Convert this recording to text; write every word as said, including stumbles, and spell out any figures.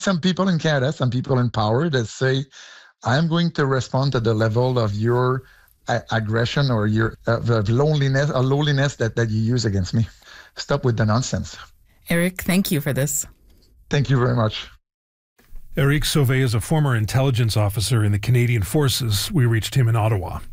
some people in Canada, some people in power that say, I'm going to respond to the level of your uh, aggression or your uh, loneliness or lowliness that, that you use against me. Stop with the nonsense. Eric, thank you for this. Thank you very much. Eric Sauvé is a former intelligence officer in the Canadian Forces. We reached him in Ottawa.